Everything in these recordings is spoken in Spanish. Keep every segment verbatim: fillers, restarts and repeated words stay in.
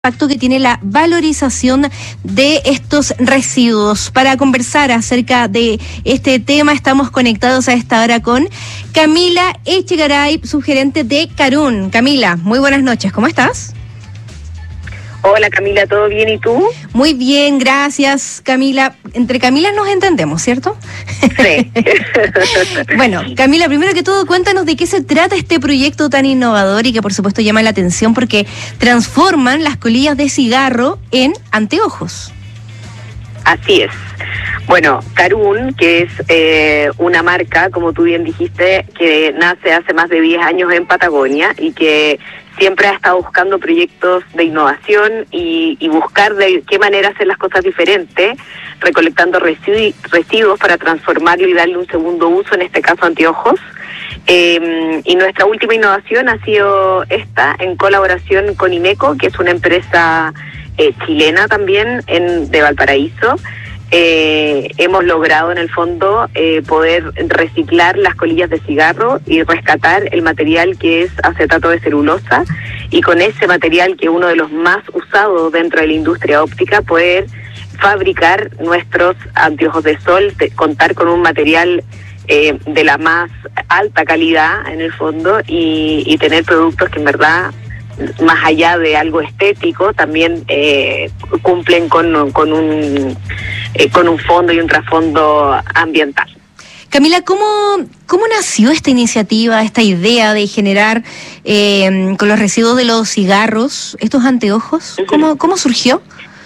impacto que tiene la valorización de estos residuos. Para conversar acerca de este tema, estamos conectados a esta hora con Camila Echegaray, subgerente de Carún. Camila, muy buenas noches, ¿cómo estás? Hola Camila, ¿todo bien y tú? Muy bien, gracias Camila. Entre Camila nos entendemos, ¿cierto? Sí. Bueno, Camila, primero que todo, cuéntanos de qué se trata este proyecto tan innovador y que por supuesto llama la atención porque transforman las colillas de cigarro en anteojos. Así es. Bueno, Carún, que es eh, una marca, como tú bien dijiste, que nace hace más de diez años en Patagonia y que siempre ha estado buscando proyectos de innovación y, y buscar de qué manera hacer las cosas diferentes, recolectando residu- residuos para transformarlo y darle un segundo uso, en este caso anteojos. Eh, y nuestra última innovación ha sido esta, en colaboración con Imeco, que es una empresa eh, chilena también en, de Valparaíso. Eh, hemos logrado en el fondo eh, poder reciclar las colillas de cigarro y rescatar el material que es acetato de celulosa, y con ese material, que es uno de los más usados dentro de la industria óptica, poder fabricar nuestros anteojos de sol, de, contar con un material eh, de la más alta calidad en el fondo y, y tener productos que en verdad, más allá de algo estético, también eh, cumplen con, con un eh, con un fondo y un trasfondo ambiental. Camila, ¿cómo, cómo nació esta iniciativa, esta idea de generar eh, con los residuos de los cigarros estos anteojos? ¿Cómo, cómo surgió?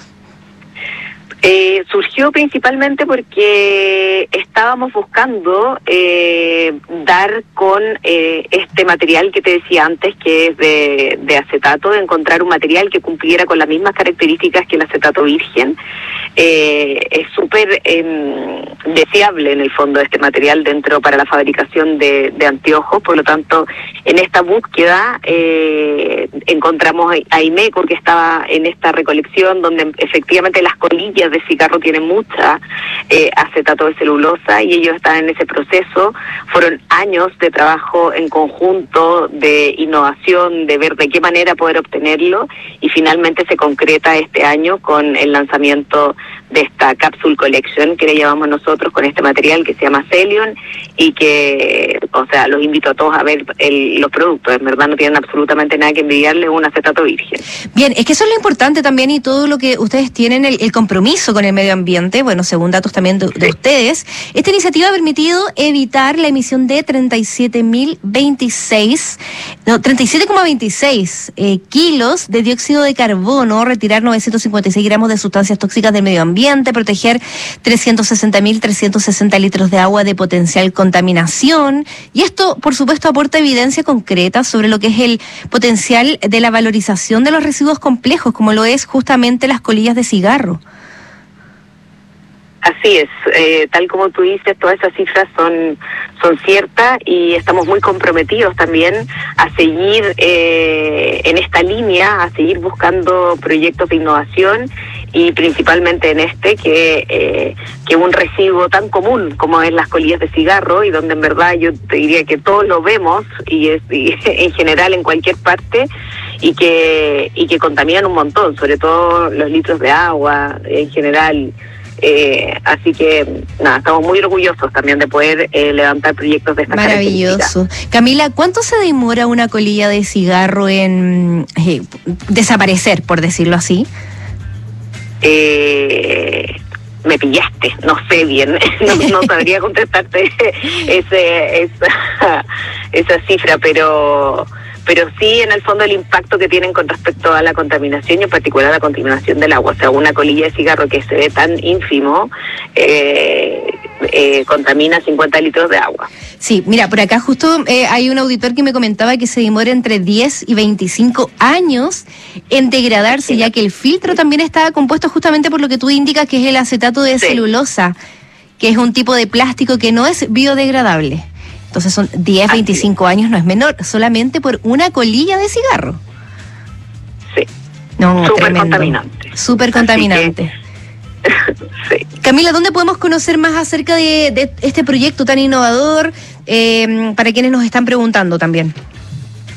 Eh, surgió principalmente porque estábamos buscando eh, dar con eh, este material que te decía antes, que es de, de acetato, de encontrar un material que cumpliera con las mismas características que el acetato virgen. Eh, es súper eh, deseable en el fondo este material dentro para la fabricación de, de anteojos. Por lo tanto, en esta búsqueda eh, encontramos a Imeco, que estaba en esta recolección donde efectivamente las colillas de cigarro tienen mucha eh, acetato de celulosa, y ellos están en ese proceso. Fueron años de trabajo en conjunto, de innovación, de ver de qué manera poder obtenerlo, y finalmente se concreta este año con el lanzamiento de esta Capsule Collection, que le llamamos nosotros, con este material que se llama Celion, y que, o sea, los invito a todos a ver el, los productos. En verdad no tienen absolutamente nada que envidiarle un acetato virgen. Bien, es que eso es lo importante también, y todo lo que ustedes tienen, el, el compromiso con el medio ambiente, bueno, según datos también de, de sí. ustedes. Esta iniciativa ha permitido evitar la emisión de treinta y siete mil veintiséis, no, treinta y siete coma veintiséis eh, kilos de dióxido de carbono, retirar novecientos cincuenta y seis gramos de sustancias tóxicas del medio ambiente, proteger trescientos sesenta mil trescientos sesenta litros de agua de potencial contaminación. Y esto, por supuesto, aporta evidencia concreta sobre lo que es el potencial de la valorización de los residuos complejos, como lo es justamente las colillas de cigarro. Así es, eh, tal como tú dices, todas esas cifras son son ciertas, y estamos muy comprometidos también a seguir eh, en esta línea, a seguir buscando proyectos de innovación, y principalmente en este, que eh, que un residuo tan común como es las colillas de cigarro, y donde en verdad yo te diría que todos lo vemos, y es y en general en cualquier parte, y que y que contaminan un montón, sobre todo los litros de agua en general. Eh, así que nada, estamos muy orgullosos también de poder eh, levantar proyectos de esta Maravilloso. Camila, ¿cuánto se demora una colilla de cigarro en eh, desaparecer, por decirlo así? Eh, me pillaste, no sé bien, no, no sabría contestarte ese, esa, esa cifra, pero... pero sí, en el fondo, el impacto que tienen con respecto a la contaminación, y en particular la contaminación del agua. O sea, una colilla de cigarro que se ve tan ínfimo eh, eh, contamina cincuenta litros de agua. Sí, mira, por acá justo eh, hay un auditor que me comentaba que se demora entre diez y veinticinco años en degradarse, sí. ya que el filtro también está compuesto justamente por lo que tú indicas, que es el acetato de sí. celulosa, que es un tipo de plástico que no es biodegradable. Entonces son diez, veinticinco años, no es menor, solamente por una colilla de cigarro. Sí. No, súper contaminante. Súper contaminante. Que, sí. Camila, ¿dónde podemos conocer más acerca de, de este proyecto tan innovador? Eh, para quienes nos están preguntando también.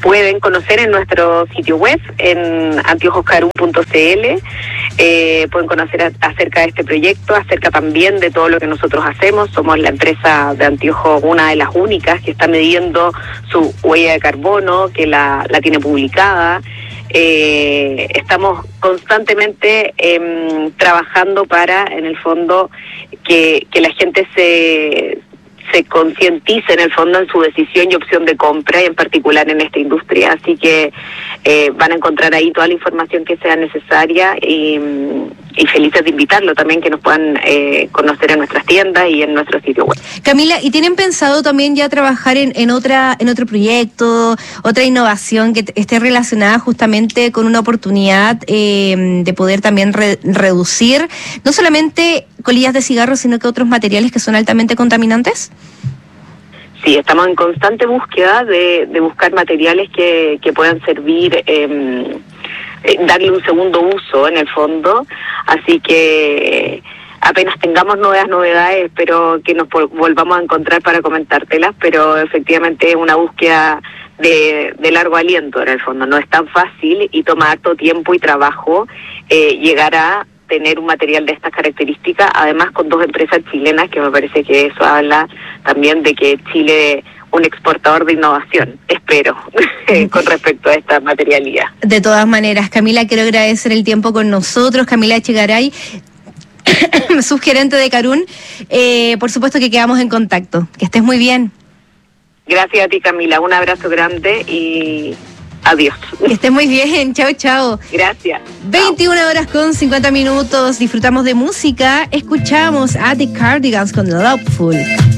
pueden conocer en nuestro sitio web, en anteojos carún punto c l. Eh, pueden conocer a, acerca de este proyecto, acerca también de todo lo que nosotros hacemos. Somos la empresa de anteojos, una de las únicas que está midiendo su huella de carbono, que la, la tiene publicada. Eh, estamos constantemente eh, trabajando para, en el fondo, que, que la gente se... se concientice en el fondo en su decisión y opción de compra, y en particular en esta industria. Así que eh, van a encontrar ahí toda la información que sea necesaria, y, y felices de invitarlo también, que nos puedan eh, conocer en nuestras tiendas y en nuestro sitio web. Camila, ¿y tienen pensado también ya trabajar en, en otra en otro proyecto, otra innovación que t- esté relacionada justamente con una oportunidad eh, de poder también re- reducir no solamente colillas de cigarros, sino que otros materiales que son altamente contaminantes? Sí, estamos en constante búsqueda de, de buscar materiales que, que puedan servir, eh, eh, darle un segundo uso en el fondo, así que apenas tengamos nuevas novedades, espero que nos vol- volvamos a encontrar para comentártelas, pero efectivamente es una búsqueda de, de largo aliento en el fondo, no es tan fácil y toma harto tiempo y trabajo eh, llegar a tener un material de estas características, además con dos empresas chilenas, que me parece que eso habla también de que Chile es un exportador de innovación, espero, con respecto a esta materialidad. De todas maneras, Camila, quiero agradecer el tiempo con nosotros. Camila Echegaray, subgerente de Carún. Eh, por supuesto que quedamos en contacto. Que estés muy bien. Gracias a ti, Camila, un abrazo grande y adiós. Que estés muy bien, chao, chao. Gracias. veintiuna horas con cincuenta minutos, disfrutamos de música, escuchamos a The Cardigans con Loveful.